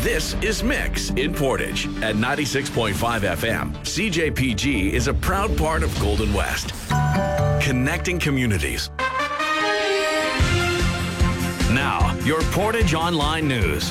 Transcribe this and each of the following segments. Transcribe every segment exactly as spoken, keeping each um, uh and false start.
This is Mix in Portage at ninety-six point five F M. C J P G is a proud part of Golden West, connecting communities. Now, your Portage Online News.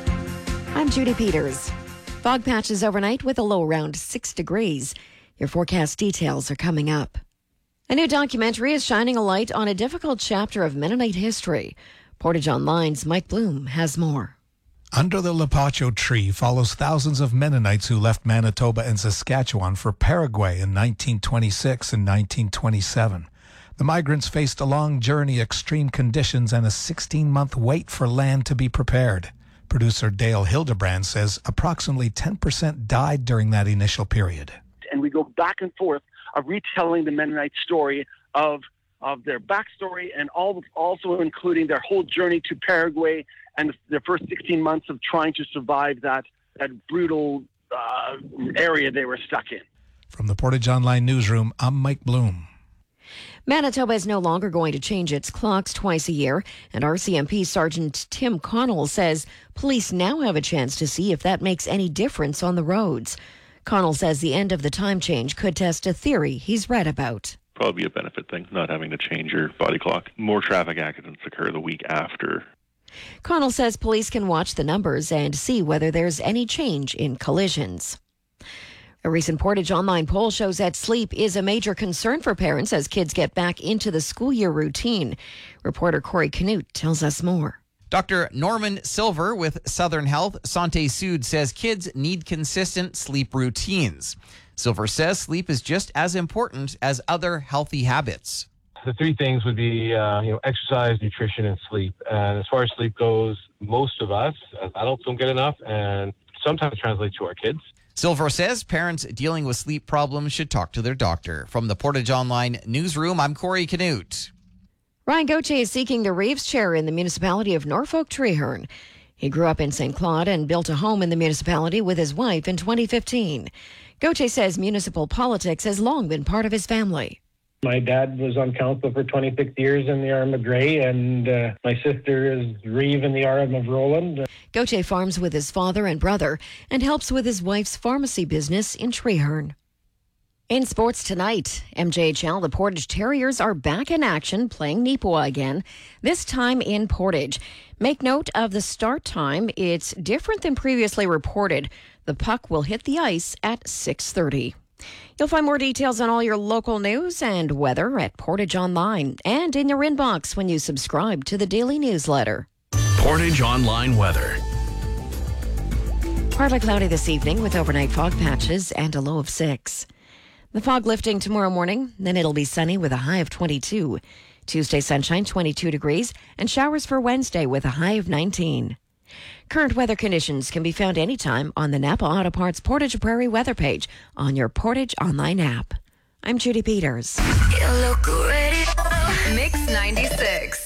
I'm Judy Peters. Fog patches overnight with a low around six degrees. Your forecast details are coming up. A new documentary is shining a light on a difficult chapter of Mennonite history. Portage Online's Mike Bloom has more. Under the Lapacho tree follows thousands of Mennonites who left Manitoba and Saskatchewan for Paraguay in nineteen twenty-six and nineteen twenty-seven. The migrants faced a long journey, extreme conditions, and a sixteen-month wait for land to be prepared. Producer Dale Hildebrand says approximately ten percent died during that initial period. And we go back and forth of retelling the Mennonite story of of their backstory and all, also including their whole journey to Paraguay and their first sixteen months of trying to survive that, that brutal uh, area they were stuck in. From the Portage Online Newsroom, I'm Mike Bloom. Manitoba is no longer going to change its clocks twice a year, and R C M P Sergeant Tim Connell says police now have a chance to see if that makes any difference on the roads. Connell says the end of the time change could test a theory he's read about. Probably a benefit thing, not having to change your body clock. More traffic accidents occur the week after. Connell says police can watch the numbers and see whether there's any change in collisions. A recent Portage Online poll shows that sleep is a major concern for parents as kids get back into the school year routine. Reporter Corey Canute tells us more. Doctor Norman Silver with Southern Health Santé Sud says kids need consistent sleep routines. Silver says sleep is just as important as other healthy habits. The three things would be uh, you know, exercise, nutrition, and sleep. And as far as sleep goes, most of us as adults don't get enough, and sometimes translates to our kids. Silver says parents dealing with sleep problems should talk to their doctor. From the Portage Online Newsroom, I'm Corey Canute. Ryan Gauthier is seeking the Reeves Chair in the municipality of Norfolk Treherne. He grew up in Saint Claude and built a home in the municipality with his wife in twenty fifteen. Gauthier says municipal politics has long been part of his family. My dad was on council for twenty-six years in the R M of Gray, and uh, my sister is Reeve in the R M of Roland. Gauthier farms with his father and brother and helps with his wife's pharmacy business in Treherne. In sports tonight, M J H L, the Portage Terriers are back in action playing Neepawa again, this time in Portage. Make note of the start time. It's different than previously reported. The puck will hit the ice at six thirty. You'll find more details on all your local news and weather at Portage Online and in your inbox when you subscribe to the daily newsletter. Portage Online weather. Partly cloudy this evening with overnight fog patches and a low of six. The fog lifting tomorrow morning, then it'll be sunny with a high of twenty-two. Tuesday sunshine, twenty-two degrees, and showers for Wednesday with a high of nineteen. Current weather conditions can be found anytime on the Napa Auto Parts Portage Prairie weather page on your Portage Online app. I'm Judy Peters. Mix ninety-six.